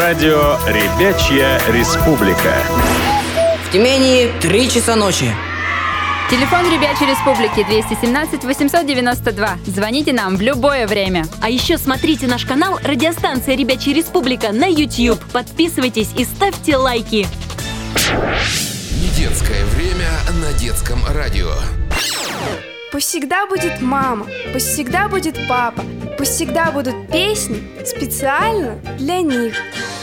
радио «Ребячья республика». В Тюмени 3 часа ночи. Телефон Ребячей Республики 217 892. Звоните нам в любое время. А еще смотрите наш канал «Радиостанция Ребячая Республика» на YouTube. Подписывайтесь и ставьте лайки. Недетское время на детском радио. Пусть всегда будет мама, пусть всегда будет папа, пусть всегда будут песни специально для них.